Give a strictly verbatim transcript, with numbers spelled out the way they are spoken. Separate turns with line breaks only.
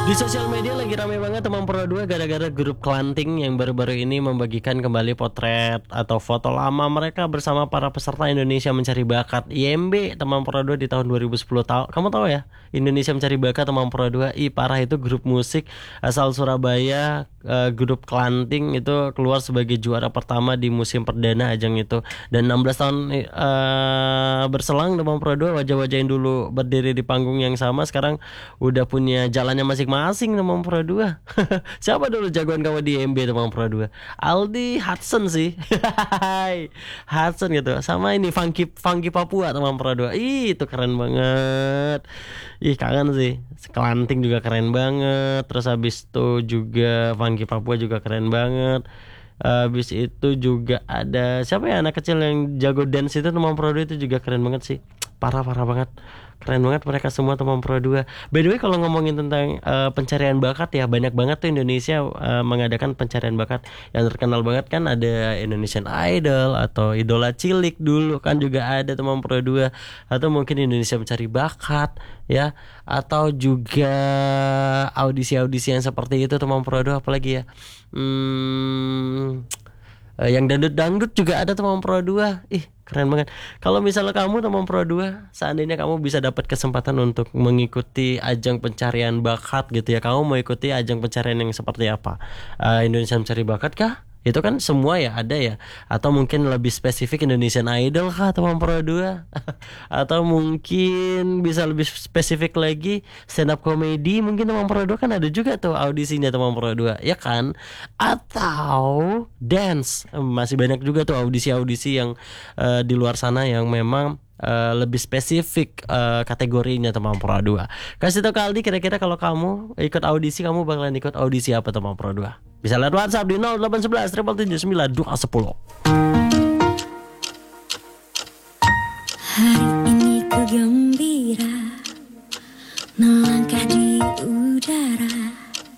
Di sosial media lagi ramai banget teman Pro dua gara-gara grup Klanting yang baru-baru ini membagikan kembali potret atau foto lama mereka bersama para peserta Indonesia Mencari Bakat I M B teman Pro dua di tahun dua ribu sepuluh. Tahu, kamu tahu ya? Indonesia Mencari Bakat teman Pro dua. Ih, parah, itu grup musik asal Surabaya, eh, grup Klanting itu keluar sebagai juara pertama di musim perdana ajang itu. Dan enam belas tahun eh, berselang teman Pro dua, wajah-wajah yang dulu berdiri di panggung yang sama sekarang udah punya jalannya masing-masing teman Pro dua. Siapa dulu jagoan kamu di M B teman Pro dua? Aldi Hudson sih. Hudson gitu. Sama ini Funky Funky Papua teman Pro dua. Ih, itu keren banget. Ih, kangen sih. Kelanting juga keren banget. Terus habis itu juga Funky Papua juga keren banget. Habis itu juga ada siapa ya, anak kecil yang jago dance itu teman Pro dua itu juga keren banget sih. Parah parah banget. Keren banget mereka semua teman Pro dua. By the way, kalau ngomongin tentang uh, pencarian bakat ya, banyak banget tuh Indonesia uh, mengadakan pencarian bakat. Yang terkenal banget kan ada Indonesian Idol atau Idola Cilik dulu kan juga ada teman Pro dua, atau mungkin Indonesia Mencari Bakat ya, atau juga audisi-audisi yang seperti itu teman Pro dua, apalagi ya. Hmm, uh, yang dangdut-dangdut juga ada teman Pro dua. Ih, keren banget. Kalau misalnya kamu teman Pro dua, seandainya kamu bisa dapat kesempatan untuk mengikuti ajang pencarian bakat gitu ya, kamu mau ikuti ajang pencarian yang seperti apa? Uh, Indonesia Mencari Bakat kah? Itu kan semua ya ada ya. Atau mungkin lebih spesifik Indonesian Idol kah teman Pro dua? Atau mungkin bisa lebih spesifik lagi stand up comedy, mungkin teman Pro dua kan ada juga tuh audisinya teman Pro dua, ya kan? Atau dance, masih banyak juga tuh audisi-audisi yang uh, di luar sana yang memang Uh, lebih spesifik uh, kategorinya teman Pro dua. Kasih tau ke Aldi, kira-kira kalau kamu ikut audisi, kamu bakalan ikut audisi apa teman Pro dua? Bisa lihat WhatsApp di nol delapan satu satu tujuh tujuh sembilan dua satu nol.
Hari ini ku gembira melangkah di udara,